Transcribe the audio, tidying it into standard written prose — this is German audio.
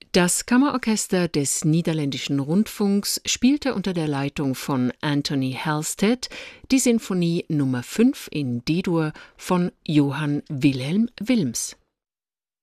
Das Kammerorchester des Niederländischen Rundfunks spielte unter der Leitung von Anthony Halstead die Sinfonie Nr. 5 in D-Dur von Johann Wilhelm Wilms.